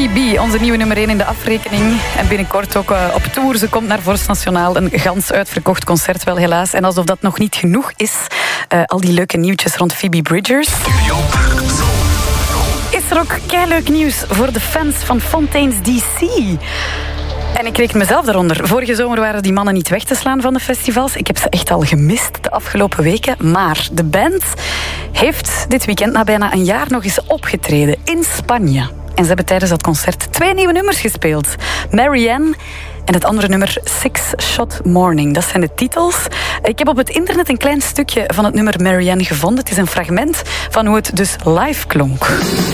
Phoebe, onze nieuwe nummer 1 in de afrekening. En binnenkort ook op tour. Ze komt naar Vorst Nationaal. Een gans uitverkocht concert wel helaas. En alsof dat nog niet genoeg is, al die leuke nieuwtjes rond Phoebe Bridgers. Is er ook keileuk nieuws voor de fans van Fontaines DC. En ik reken mezelf daaronder. Vorige zomer waren die mannen niet weg te slaan van de festivals. Ik heb ze echt al gemist de afgelopen weken. Maar de band heeft dit weekend na bijna een jaar nog eens opgetreden in Spanje. En ze hebben tijdens dat concert 2 nieuwe nummers gespeeld. Marianne en het andere nummer Six Shot Morning. Dat zijn de titels. Ik heb op het internet een klein stukje van het nummer Marianne gevonden. Het is een fragment van hoe het dus live klonk.